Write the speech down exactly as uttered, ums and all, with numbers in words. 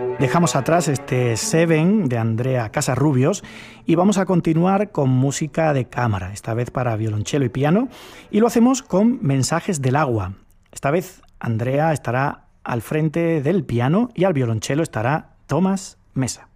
Dejamos atrás este Seven de Andrea Casarrubios y vamos a continuar con música de cámara, esta vez para violonchelo y piano, y lo hacemos con Mensajes del agua. Esta vez Andrea estará al frente del piano y al violonchelo estará Tomás Mesa.